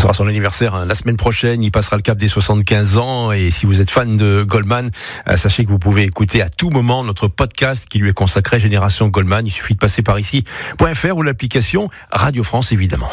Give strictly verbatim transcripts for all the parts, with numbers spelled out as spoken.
sera son anniversaire hein, la semaine prochaine. Il passera le cap des soixante-quinze ans. Et si vous êtes fan de Goldman, euh, sachez que vous pouvez écouter à tout moment notre podcast qui lui est consacré, Génération Goldman. Il suffit de passer par ici point f r ou l'application Radio France, évidemment.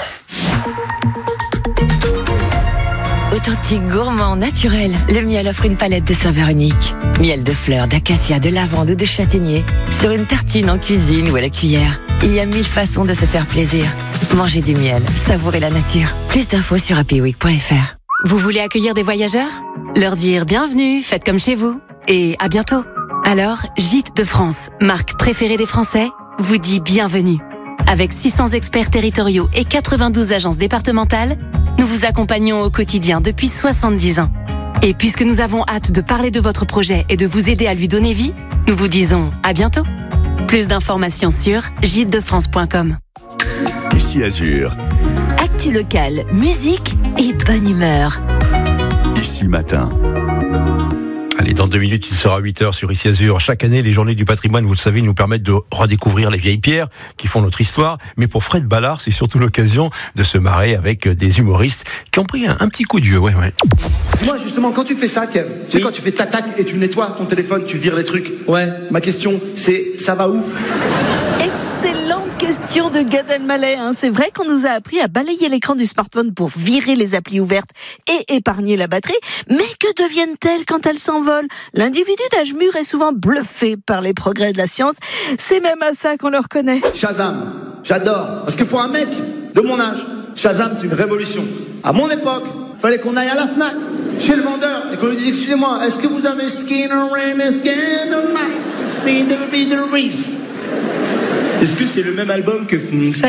Authentique, gourmand, naturel, le miel offre une palette de saveurs uniques. Miel de fleurs, d'acacia, de lavande ou de châtaignier. Sur une tartine, en cuisine ou à la cuillère. Il y a mille façons de se faire plaisir. Mangez du miel, savourez la nature. Plus d'infos sur happy week point f r. Vous voulez accueillir des voyageurs ? Leur dire bienvenue, faites comme chez vous. Et à bientôt. Alors, Gîtes de France, marque préférée des Français, vous dit bienvenue. Avec six cents experts territoriaux et quatre-vingt-douze agences départementales, nous vous accompagnons au quotidien depuis soixante-dix ans. Et puisque nous avons hâte de parler de votre projet et de vous aider à lui donner vie, nous vous disons à bientôt. Plus d'informations sur gîtes de france point com. Ici Azur. Actu local, musique et bonne humeur. Ici Matin. Allez, dans deux minutes, il sera huit heures sur Ici Azur. Chaque année, les journées du patrimoine, vous le savez, nous permettent de redécouvrir les vieilles pierres qui font notre histoire. Mais pour Fred Ballard, c'est surtout l'occasion de se marrer avec des humoristes qui ont pris un, un petit coup de vieux. Ouais, ouais. Moi, justement, quand tu fais ça, Kev, tu sais, quand tu fais tac et tu nettoies ton téléphone, tu vires les trucs. Ouais. Ma question, c'est, ça va où? Excellente question de Gad Elmaleh. Hein. C'est vrai qu'on nous a appris à balayer l'écran du smartphone pour virer les applis ouvertes et épargner la batterie. Mais que deviennent-elles quand elles s'envolent? L'individu d'âge mûr est souvent bluffé par les progrès de la science. C'est même à ça qu'on le reconnaît. Shazam, j'adore. Parce que pour un mec de mon âge, Shazam, c'est une révolution. À mon époque, fallait qu'on aille à la Fnac, chez le vendeur, et qu'on lui dise, excusez-moi, est-ce que vous avez Skinner Rain, Skinner Night, See the be the Reese? Est-ce que c'est le même album que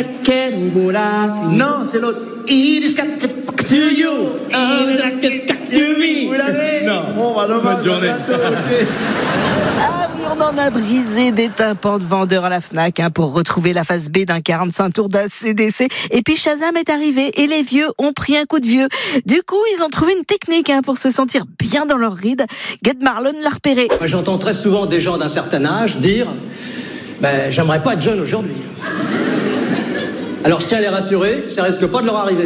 Non, c'est l'autre. It is got to you. It is got to me. Vous l'avez? Non. Bon, bah, dommage. Bonne journée. Ah oui, on en a brisé des tympans de vendeurs à la Fnac hein, pour retrouver la face B d'un quarante-cinq tours d'A C D C. Et puis Shazam est arrivé et les vieux ont pris un coup de vieux. Du coup, ils ont trouvé une technique hein, pour se sentir bien dans leur ride. Gad Marlon l'a repéré. Moi, j'entends très souvent des gens d'un certain âge dire ben, j'aimerais pas être jeune aujourd'hui. Alors je tiens à les rassurer, ça risque pas de leur arriver.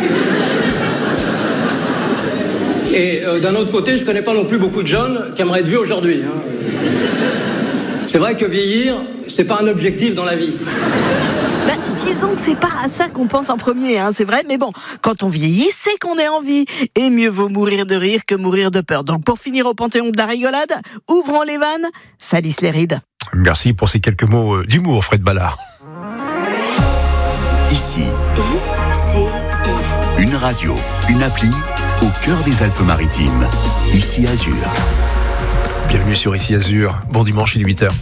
Et euh, d'un autre côté, je connais pas non plus beaucoup de jeunes qui aimeraient être vieux aujourd'hui. Hein. C'est vrai que vieillir, c'est pas un objectif dans la vie. Ben, disons que c'est pas à ça qu'on pense en premier, hein, c'est vrai, mais bon, quand on vieillit, c'est qu'on est en vie. Et mieux vaut mourir de rire que mourir de peur. Donc pour finir au panthéon de la rigolade, ouvrons les vannes, salissent les rides. Merci pour ces quelques mots d'humour, Fred Ballard. Ici, I-C-I. une radio, une appli au cœur des Alpes-Maritimes. Ici Azur. Bienvenue sur Ici Azur. Bon dimanche, il est huit heures.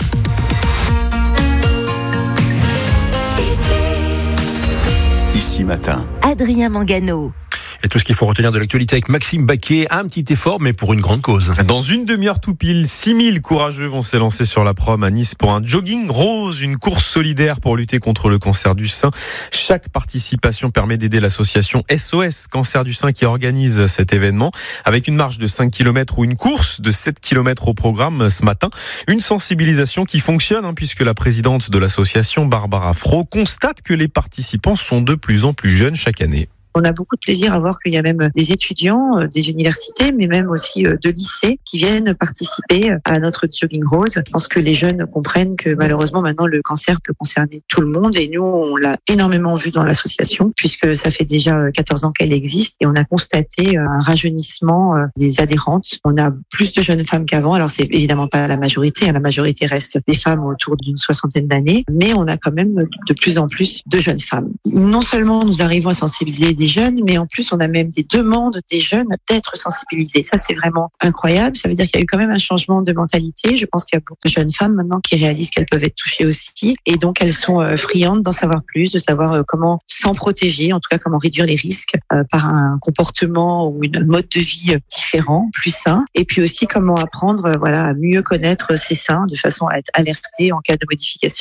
Ici Matin. Adrien Mangano. Et tout ce qu'il faut retenir de l'actualité avec Maxime Baquet, un petit effort, mais pour une grande cause. Dans une demi-heure tout pile, six mille courageux vont s'élancer sur la prom à Nice pour un jogging rose, une course solidaire pour lutter contre le cancer du sein. Chaque participation permet d'aider l'association S O S Cancer du sein qui organise cet événement, avec une marche de cinq kilomètres ou une course de sept kilomètres au programme ce matin. Une sensibilisation qui fonctionne, hein, puisque la présidente de l'association, Barbara Fro, constate que les participants sont de plus en plus jeunes chaque année. On a beaucoup de plaisir à voir qu'il y a même des étudiants, des universités, mais même aussi de lycées qui viennent participer à notre jogging rose. Je pense que les jeunes comprennent que malheureusement maintenant le cancer peut concerner tout le monde et nous on l'a énormément vu dans l'association puisque ça fait déjà quatorze ans qu'elle existe et on a constaté un rajeunissement des adhérentes. On a plus de jeunes femmes qu'avant. Alors c'est évidemment pas la majorité, la majorité reste des femmes autour d'une soixantaine d'années, mais on a quand même de plus en plus de jeunes femmes. Non seulement nous arrivons à sensibiliser des jeunes, mais en plus on a même des demandes des jeunes d'être sensibilisés. Ça c'est vraiment incroyable. Ça veut dire qu'il y a eu quand même un changement de mentalité. Je pense qu'il y a beaucoup de jeunes femmes maintenant qui réalisent qu'elles peuvent être touchées aussi, et donc elles sont friandes d'en savoir plus, de savoir comment s'en protéger, en tout cas comment réduire les risques par un comportement ou une mode de vie différent, plus sain, et puis aussi comment apprendre, voilà, à mieux connaître ses seins de façon à être alerté en cas de modification.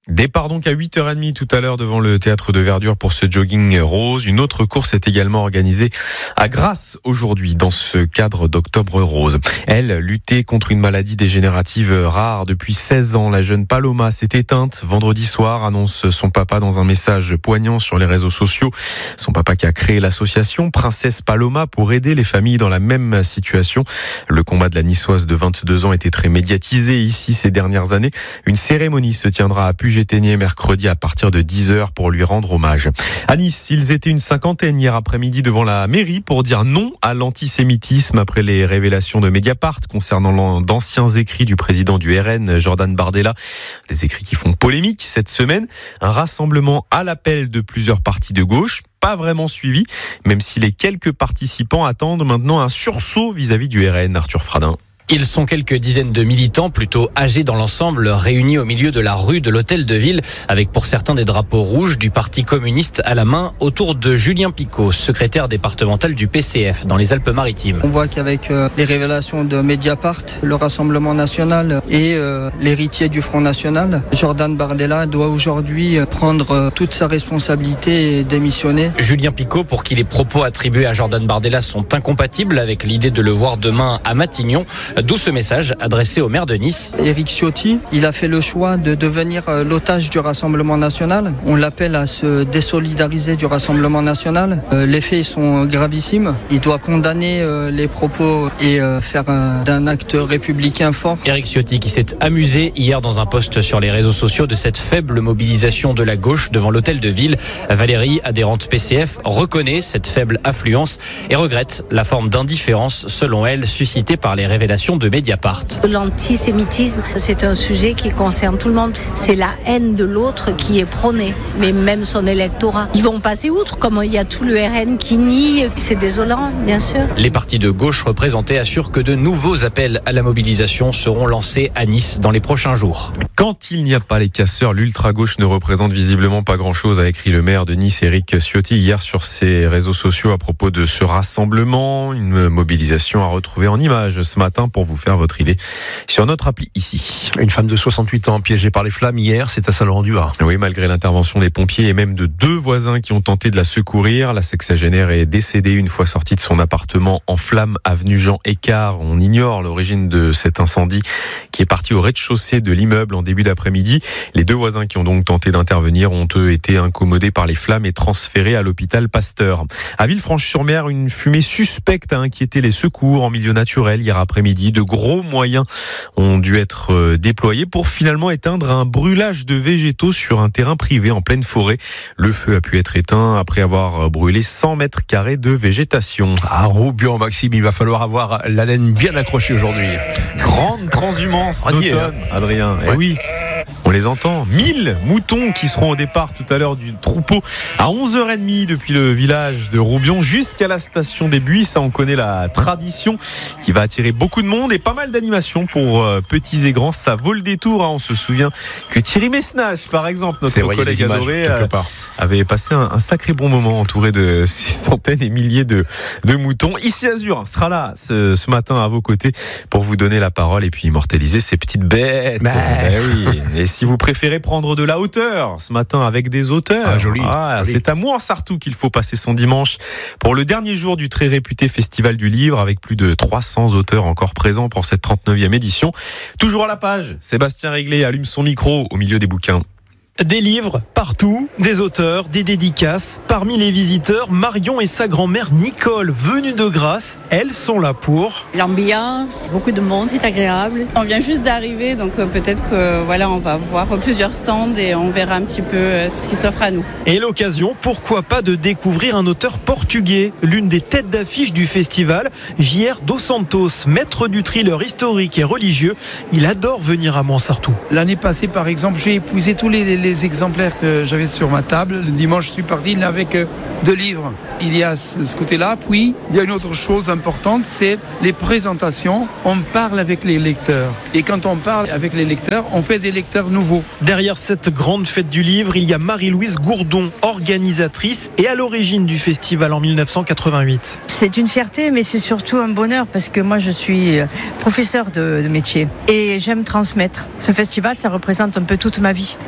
Départ donc à huit heures trente tout à l'heure devant le théâtre de Verdure pour ce jogging rose. Une autre course est également organisée à Grasse aujourd'hui dans ce cadre d'Octobre Rose. Elle luttait contre une maladie dégénérative rare depuis seize ans. La jeune Paloma s'est éteinte vendredi soir, annonce son papa dans un message poignant sur les réseaux sociaux. Son papa qui a créé l'association Princesse Paloma pour aider les familles dans la même situation. Le combat de la niçoise de vingt-deux ans était très médiatisé ici ces dernières années. Une cérémonie se tiendra à Puget mercredi à partir de dix heures pour lui rendre hommage. À Nice, ils étaient une cinquantaine hier après-midi devant la mairie pour dire non à l'antisémitisme après les révélations de Mediapart concernant d'anciens écrits du président du R N, Jordan Bardella. Des écrits qui font polémique cette semaine. Un rassemblement à l'appel de plusieurs partis de gauche. Pas vraiment suivi, même si les quelques participants attendent maintenant un sursaut vis-à-vis du R N. Arthur Fradin. Ils sont quelques dizaines de militants, plutôt âgés dans l'ensemble, réunis au milieu de la rue de l'Hôtel de Ville, avec pour certains des drapeaux rouges du Parti communiste à la main, autour de Julien Picot, secrétaire départemental du P C F dans les Alpes-Maritimes. On voit qu'avec euh, les révélations de Mediapart, le Rassemblement national et euh, l'héritier du Front national, Jordan Bardella doit aujourd'hui prendre euh, toute sa responsabilité et démissionner. Julien Picot, pour qui les propos attribués à Jordan Bardella sont incompatibles avec l'idée de le voir demain à Matignon. D'où ce message adressé au maire de Nice. Éric Ciotti, il a fait le choix de devenir l'otage du Rassemblement national. On l'appelle à se désolidariser du Rassemblement national. Euh, les faits sont gravissimes. Il doit condamner euh, les propos et euh, faire un, d'un acte républicain fort. Éric Ciotti qui s'est amusé hier dans un post sur les réseaux sociaux de cette faible mobilisation de la gauche devant l'Hôtel de Ville. Valérie, adhérente P C F, reconnaît cette faible affluence et regrette la forme d'indifférence, selon elle, suscitée par les révélations de Mediapart. L'antisémitisme, c'est un sujet qui concerne tout le monde. C'est la haine de l'autre qui est prônée, mais même son électorat. Ils vont passer outre, comme il y a tout le R N qui nie. C'est désolant, bien sûr. Les partis de gauche représentés assurent que de nouveaux appels à la mobilisation seront lancés à Nice dans les prochains jours. Quand il n'y a pas les casseurs, l'ultra-gauche ne représente visiblement pas grand-chose, a écrit le maire de Nice, Éric Ciotti, hier sur ses réseaux sociaux à propos de ce rassemblement. Une mobilisation à retrouver en images ce matin pour vous faire votre idée sur notre appli ici. Une femme de soixante-huit ans piégée par les flammes hier, c'est à Saint-Laurent-du-Var. Oui, malgré l'intervention des pompiers et même de deux voisins qui ont tenté de la secourir, la sexagénaire est décédée une fois sortie de son appartement en flammes avenue Jean Écart. On ignore l'origine de cet incendie qui est parti au rez-de-chaussée de l'immeuble en début d'après-midi. Les deux voisins qui ont donc tenté d'intervenir ont eux été incommodés par les flammes et transférés à l'hôpital Pasteur. À Villefranche-sur-Mer, une fumée suspecte a inquiété les secours en milieu naturel hier après-midi. De gros moyens ont dû être déployés pour finalement éteindre un brûlage de végétaux sur un terrain privé en pleine forêt. Le feu a pu être éteint après avoir brûlé cent mètres carrés de végétation. À Roubion, Maxime, il va falloir avoir la laine bien accrochée aujourd'hui. Grande transhumance d'automne, Adrien. Ouais. Eh oui. On les entend. mille moutons qui seront au départ tout à l'heure du troupeau à onze heures trente depuis le village de Roubion jusqu'à la station des Buis. Ça, on connaît la tradition qui va attirer beaucoup de monde et pas mal d'animations pour euh, petits et grands. Ça vaut le détour. Hein. On se souvient que Thierry Messnage, par exemple, notre vrai, collègue adoré, euh, avait passé un, un sacré bon moment entouré de ces centaines et milliers de, de moutons. Ici Azur sera là ce, ce matin à vos côtés pour vous donner la parole et puis immortaliser ces petites bêtes. Mais... Eh oui. Et si vous préférez prendre de la hauteur ce matin avec des auteurs, ah, joli, ah, joli. C'est à Mouansartou qu'il faut passer son dimanche pour le dernier jour du très réputé Festival du Livre avec plus de trois cents auteurs encore présents pour cette trente-neuvième édition. Toujours à la page, Sébastien Réglet allume son micro au milieu des bouquins. Des livres partout, des auteurs, des dédicaces. Parmi les visiteurs, Marion et sa grand-mère Nicole, venues de Grasse, elles sont là pour... L'ambiance, beaucoup de monde, c'est agréable. On vient juste d'arriver, donc peut-être que voilà, on va voir plusieurs stands et on verra un petit peu ce qui s'offre à nous. Et l'occasion, pourquoi pas, de découvrir un auteur portugais, l'une des têtes d'affiche du festival, J R dos Santos, maître du thriller historique et religieux. Il adore venir à Mouansartou. L'année passée, par exemple, j'ai épousé tous les, les les exemplaires que j'avais sur ma table. Le dimanche, je suis parti avec deux livres. Il y a ce côté-là. Puis, il y a une autre chose importante, c'est les présentations. On parle avec les lecteurs. Et quand on parle avec les lecteurs, on fait des lecteurs nouveaux. Derrière cette grande fête du livre, il y a Marie-Louise Gourdon, organisatrice et à l'origine du festival en mille neuf cent quatre-vingt-huit. C'est une fierté, mais c'est surtout un bonheur parce que moi, je suis professeur de, de métier et j'aime transmettre. Ce festival, ça représente un peu toute ma vie. C'est-à-dire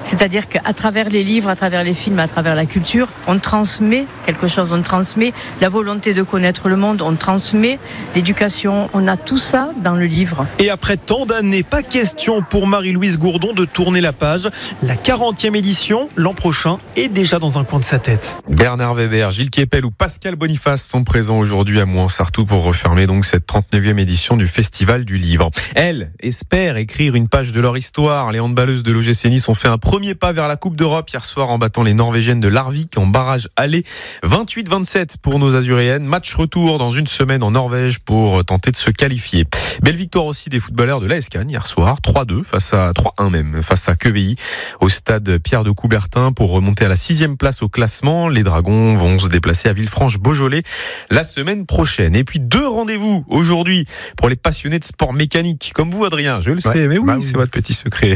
C'est-à-dire qu'à travers les livres, à travers les films, à travers la culture, on transmet quelque chose, on transmet la volonté de connaître le monde, on transmet l'éducation, on a tout ça dans le livre. Et après tant d'années, pas question pour Marie-Louise Gourdon de tourner la page. La quarantième édition, l'an prochain, est déjà dans un coin de sa tête. Bernard Weber, Gilles Kepel ou Pascal Boniface sont présents aujourd'hui à Mouansartou pour refermer donc cette trente-neuvième édition du Festival du Livre. Elles espèrent écrire une page de leur histoire. Les handballeuses de l'O G C Nice ont fait un premier pas vers la Coupe d'Europe hier soir en battant les Norvégiennes de Larvik en barrage aller. vingt-huit vingt-sept pour nos Azuréennes. Match retour dans une semaine en Norvège pour tenter de se qualifier. Belle victoire aussi des footballeurs de l'A S Cannes hier soir. trois deux face à trois un même face à Quevilly au stade Pierre de Coubertin pour remonter à la sixième place au classement. Les Dragons vont se déplacer à Villefranche-Beaujolais la semaine prochaine. Et puis deux rendez-vous aujourd'hui pour les passionnés de sport mécanique comme vous Adrien, je le sais, ouais, mais oui, bah oui, c'est votre petit secret.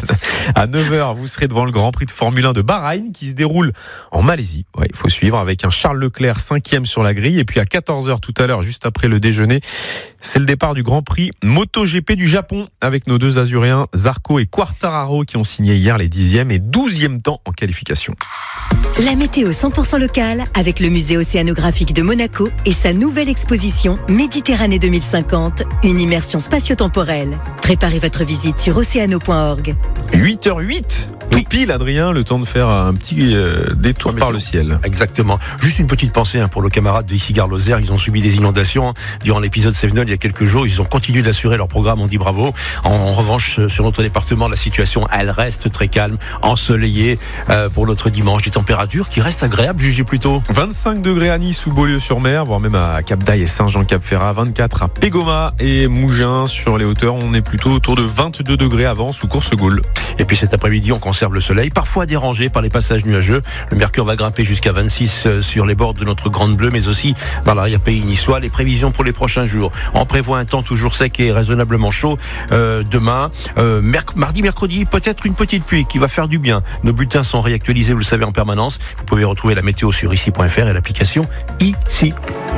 À neuf heures, vous serez devant le Grand Prix de Formule un de Bahreïn qui se déroule en Malaisie. Ouais, il faut suivre avec un Charles Leclerc cinquième sur la grille. Et puis à quatorze heures tout à l'heure, juste après le déjeuner, c'est le départ du Grand Prix MotoGP du Japon avec nos deux Azuréens Zarco et Quartararo qui ont signé hier les dixième et douzième temps en qualification. La météo cent pour cent locale avec le musée océanographique de Monaco et sa nouvelle exposition Méditerranée deux mille cinquante, une immersion spatio-temporelle. Préparez votre visite sur océano point org. huit heures huit tout oui. Pile, Adrien, le temps de faire un petit euh, détour par le ciel. Exactement. Juste une petite pensée hein, pour le camarade de Issy-Gare-Lozère. Ils ont subi des inondations hein, durant l'épisode Sevenol il y a quelques jours. Ils ont continué d'assurer leur programme. On dit bravo. En, en revanche, sur notre département, la situation, elle reste très calme, ensoleillée euh, pour notre dimanche. Des températures qui restent agréables, jugez plutôt. vingt-cinq degrés à Nice ou Beaulieu-sur-Mer, voire même à Cap-d'Aille et Saint-Jean-Cap-Ferrat. vingt-quatre à Pégoma et Mougins. Sur les hauteurs, on est plutôt autour de vingt-deux degrés à Vence ou Coursegoule. Et puis cet après-midi, on conserve le soleil, parfois dérangé par les passages nuageux. Le mercure va grimper jusqu'à vingt-six sur les bords de notre Grande Bleue, mais aussi dans l'arrière-pays niçois. Les prévisions pour les prochains jours. On prévoit un temps toujours sec et raisonnablement chaud. Euh, demain, euh, merc- mardi, mercredi, peut-être une petite pluie qui va faire du bien. Nos bulletins sont réactualisés, vous le savez, en permanence. Vous pouvez retrouver la météo sur ici point f r et l'application Ici.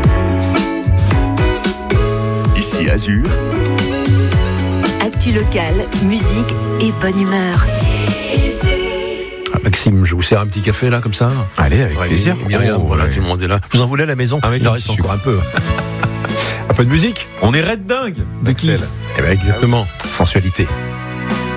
Ici Azur. Actu locale, musique et bonne humeur. Ah, Maxime, je vous sers un petit café là comme ça. Allez, avec ouais, plaisir. Myriam, oh, voilà, ouais. Tout le monde est là. Vous en voulez à la maison? Avec il en reste encore un peu. Un peu de musique. On est red dingue. De qui? Eh ben exactement. Ah oui. Sensualité.